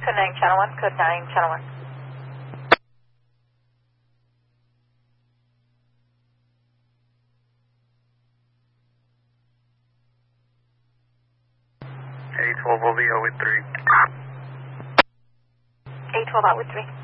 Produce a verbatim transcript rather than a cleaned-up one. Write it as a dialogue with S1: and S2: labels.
S1: Code nine, channel one, code nine, channel one.
S2: A twelve will be out with three.
S1: A twelve out with three.